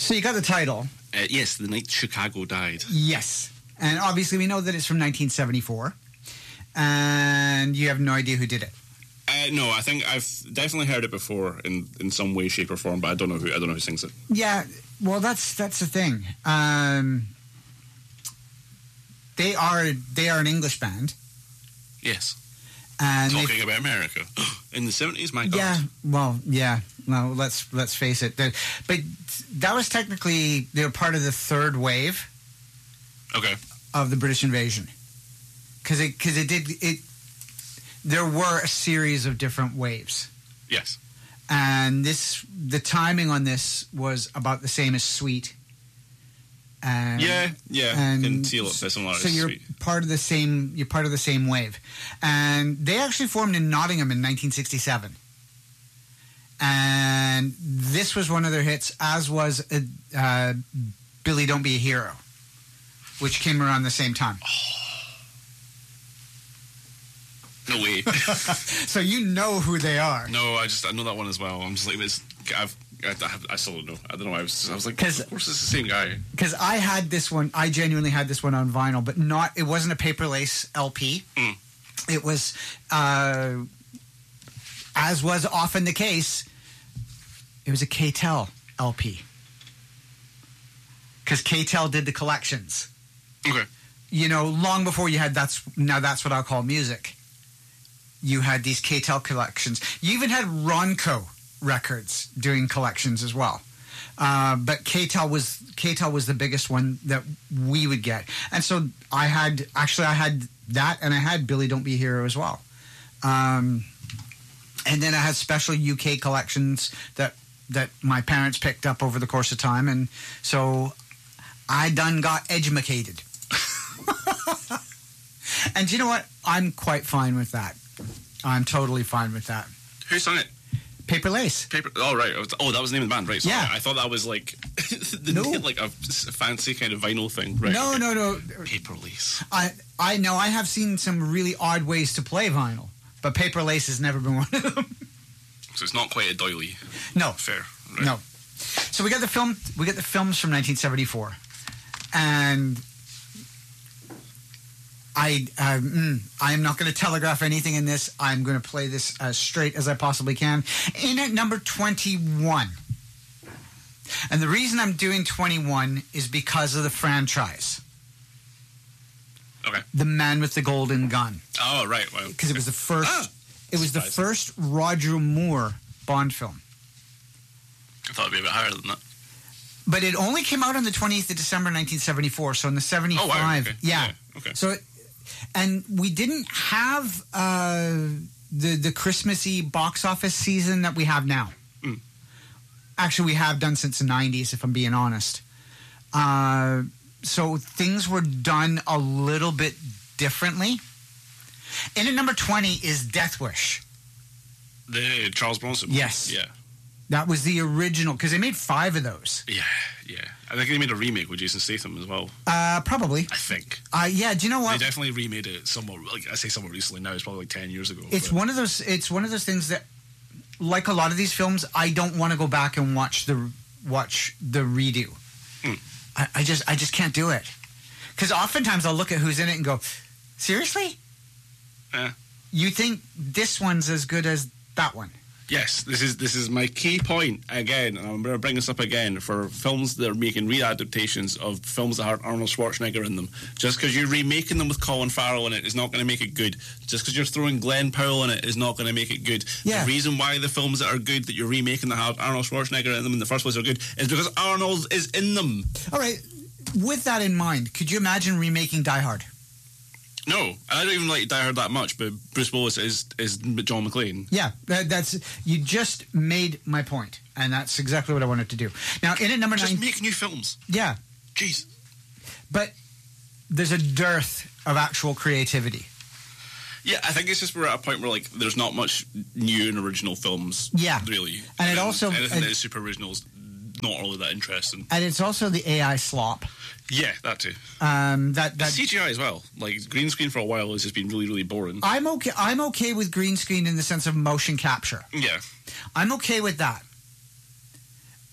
So you got the title. Yes, The Night Chicago Died. Yes. And obviously we know that it's from 1974. And you have no idea who did it. No, I think I've definitely heard it before in some way, shape, or form, but I don't know who sings it. Yeah, well, that's the thing. They are an English band. Yes. And talking about America in the 70s, my God. Yeah, well, yeah. No, let's face it. But that was technically, they were part of the third wave. Okay. Of the British invasion, because there were a series of different waves. Yes. And the timing on this was about the same as Sweet. And, yeah, and can see a lot of similarities. So you're part of the same wave, and they actually formed in Nottingham in 1967. And this was one of their hits, as was Billy Don't Be a Hero, which came around the same time. No way. So you know who they are. No, I know that one as well. I'm just like, I still don't know. I don't know. I was like, of course it's the same guy. Because I had this one. I genuinely had this one on vinyl, but it wasn't a Paper Lace LP. Mm. It was, as was often the case, it was a K-Tel LP. Because K-Tel did the collections. Okay. You know, long before you had That's What I'll Call Music. You had these K-Tel collections. You even had Ronco Records doing collections as well. But K-Tel was the biggest one that we would get. And so I had that, and I had Billy Don't Be a Hero as well. And then I had special UK collections that my parents picked up over the course of time. And so I done got edumacated. And you know what? I'm quite fine with that. I'm totally fine with that. Who sung it? Paper Lace. Oh, right. Oh, that was the name of the band, right? So yeah. I thought that was like like a fancy kind of vinyl thing. Right? No. Paper Lace. I know. I have seen some really odd ways to play vinyl, but Paper Lace has never been one of them. So it's not quite a doily. No. Fair. Right. No. So we got the film. We got the films from 1974, and I am not going to telegraph anything in this. I'm going to play this as straight as I possibly can. In at number 21. And the reason I'm doing 21 is because of the franchise. Okay. The Man with the Golden Gun. Oh, right. Because it was the first. It was the first Roger Moore Bond film. I thought it'd be a bit higher than that. But it only came out on the 20th of December 1974. So in the 75. Oh, wow. Okay. Yeah. Okay. So. And we didn't have the Christmassy box office season that we have now. Mm. Actually, we have done since the 90s, if I'm being honest. So things were done a little bit differently. And at number 20 is Death Wish. The Charles Bronson? Yes. Yeah. That was the original, because they made 5 of those. Yeah. I think they made a remake with Jason Statham as well. Probably. I think. Yeah, do you know what? They definitely remade it somewhat, like I say somewhat recently now, it's probably like 10 years ago. It's one of those things that, like a lot of these films, I don't want to go back and watch the redo. Mm. I just can't do it. Because oftentimes I'll look at who's in it and go, seriously? Yeah. You think this one's as good as that one? Yes, this is my key point again, and I'm going to bring this up again for films that are making readaptations of films that have Arnold Schwarzenegger in them. Just because you're remaking them with Colin Farrell in it is not going to make it good. Just because you're throwing Glenn Powell in it is not going to make it good. Yeah. The reason why the films that are good that you're remaking that have Arnold Schwarzenegger in them in the first place are good is because Arnold is in them. All right, with that in mind, could you imagine remaking Die Hard? No, I don't even like Die Hard that much, but Bruce Willis is John McClane. Yeah, that's you just made my point, and that's exactly what I wanted to do. Now, in at number 9... Just make new films. Yeah. Jeez. But there's a dearth of actual creativity. Yeah, I think it's just we're at a point where, like, there's not much new and original films, really. And it also... Anything that is super original is not really that interesting. And it's also the AI slop. Yeah, that too. That CGI as well. Like green screen for a while has just been really, really boring. I'm okay with green screen in the sense of motion capture. Yeah, I'm okay with that.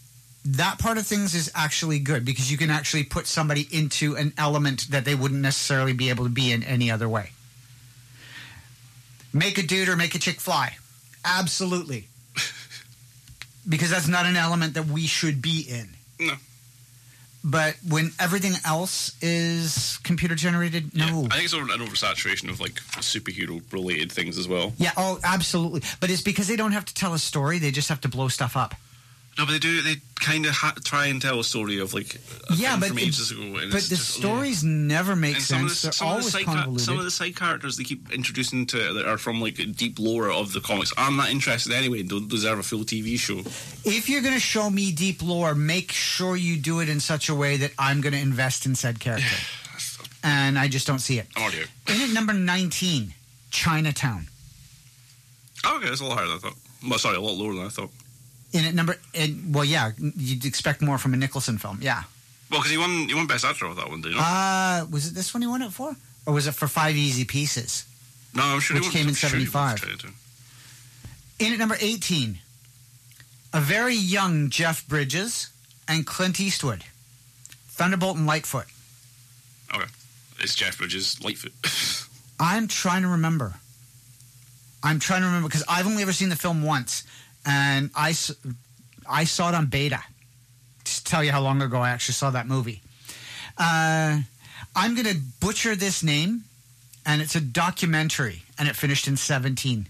that part of things is actually good because you can actually put somebody into an element that they wouldn't necessarily be able to be in any other way. Make a dude or make a chick fly. Absolutely. Because that's not an element that we should be in. No. But when everything else is computer generated, no. Yeah, I think it's an oversaturation of like superhero related things as well. Yeah, oh, absolutely. But it's because they don't have to tell a story, they just have to blow stuff up. No, but they do. They kind of try and tell a story of like from ages ago. And but the stories never make sense. They're always convoluted. Some of the side characters they keep introducing that are from like deep lore of the comics. I'm not interested anyway. And don't deserve a full TV show. If you're going to show me deep lore, make sure you do it in such a way that I'm going to invest in said character. And I just don't see it. I'm already out. In at number 19, Chinatown. Oh, okay, that's a lot higher than I thought. Well, sorry, a lot lower than I thought. Well, yeah, you'd expect more from a Nicholson film, yeah. Well, because he won Best Actor with that one, didn't he? Was it this one he won it for? Or was it for 5 Easy Pieces? No, I'm sure which came in 75. In at number 18, a very young Jeff Bridges and Clint Eastwood, Thunderbolt and Lightfoot. Okay. It's Jeff Bridges, Lightfoot. I'm trying to remember because I've only ever seen the film once. And I saw it on beta. Just to tell you how long ago I actually saw that movie. I'm going to butcher this name, and it's a documentary, and it finished in 17.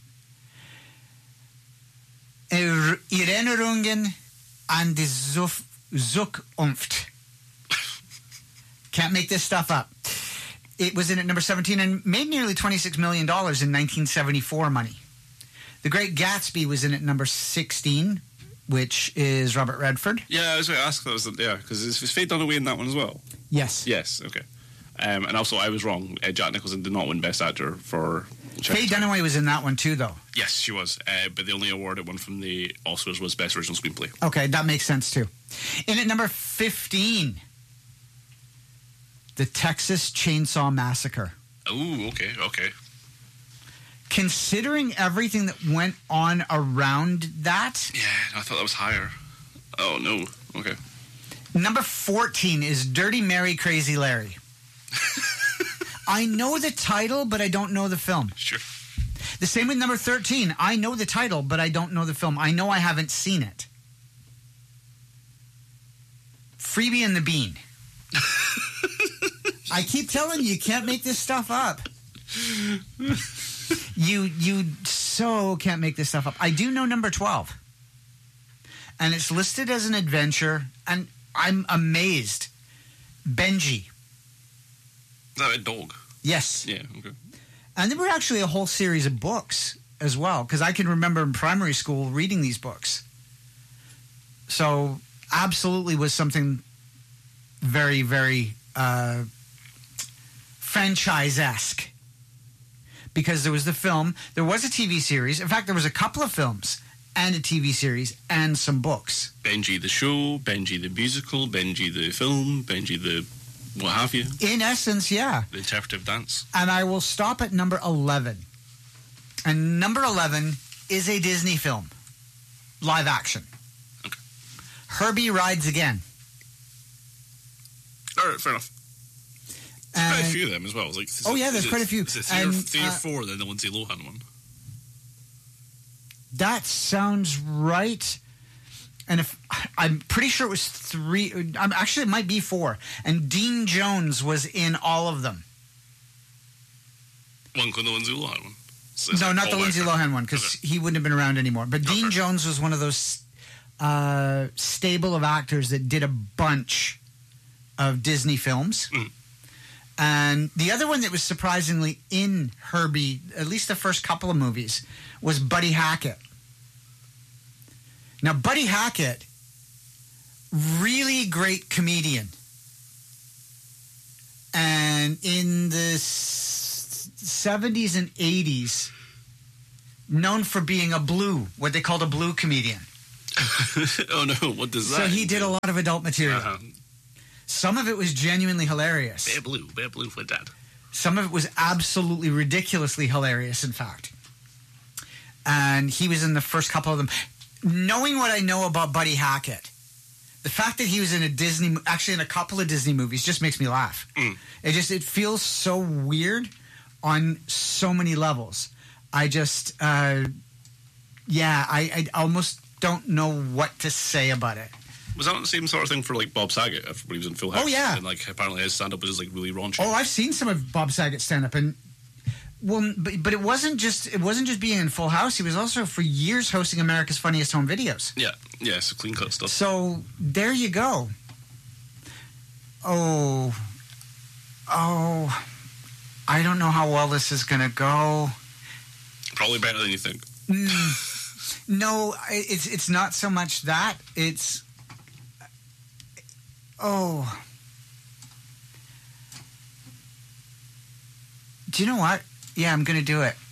Erinnerungen an die Zukunft. Can't make this stuff up. It was in at number 17 and made nearly $26 million in 1974 money. The Great Gatsby was in at number 16, which is Robert Redford. Yeah, I was going to ask. Because is Faye Dunaway in that one as well? Yes. Yes, okay. And also, I was wrong. Jack Nicholson did not win Best Actor for Faye Dunaway was in that one too, though. Yes, she was. But the only award it won from the Oscars was Best Original Screenplay. Okay, that makes sense too. In at number 15, The Texas Chainsaw Massacre. Oh, okay. Considering everything that went on around that... Yeah, I thought that was higher. Oh, no. Okay. Number 14 is Dirty Mary, Crazy Larry. I know the title, but I don't know the film. Sure. The same with number 13. I know the title, but I don't know the film. I know I haven't seen it. Freebie and the Bean. I keep telling you can't make this stuff up. You so can't make this stuff up. I do know number 12. And it's listed as an adventure, and I'm amazed. Benji. Is that a dog? Yes. Yeah, okay. And there were actually a whole series of books as well, because I can remember in primary school reading these books. So absolutely was something very, very franchise-esque. Because there was the film, there was a TV series. In fact, there was a couple of films and a TV series and some books. Benji the show, Benji the musical, Benji the film, Benji the what have you. In essence, yeah. The interpretive dance. And I will stop at number 11. And number 11 is a Disney film. Live action. Okay. Herbie Rides Again. All right, fair enough. There's quite a few of them as well. Like, there's quite a few. Is it three or four then the Lindsay Lohan one? That sounds right. And if I'm pretty sure it was 3. Actually, it might be 4. And Dean Jones was in all of them. One called the Lindsay Lohan one. So no, not the Lindsay Lohan one, because he wouldn't have been around anymore. But Dean Jones was one of those stable of actors that did a bunch of Disney films. Mm. And the other one that was surprisingly in Herbie, at least the first couple of movies, was Buddy Hackett. Now, Buddy Hackett, really great comedian. And in the 70s and 80s, known for being what they called a blue comedian. Oh, no, what does that So he did a lot of adult material. Uh-huh. Some of it was genuinely hilarious. Bear Blue for Dad. Some of it was absolutely ridiculously hilarious, in fact. And he was in the first couple of them. Knowing what I know about Buddy Hackett, The fact that he was in actually in a couple of Disney movies, just makes me laugh. It feels so weird on so many levels. I almost don't know what to say about it. Was that the same sort of thing for like Bob Saget when he was in Full House? Oh yeah, and like apparently his stand-up was just like really raunchy. Oh, I've seen some of Bob Saget's stand-up, and but it wasn't just being in Full House. He was also for years hosting America's Funniest Home Videos. Yeah, so clean cut stuff. So there you go. Oh, I don't know how well this is gonna go. Probably better than you think. No, it's not so much that. It's do you know what? Yeah, I'm going to do it.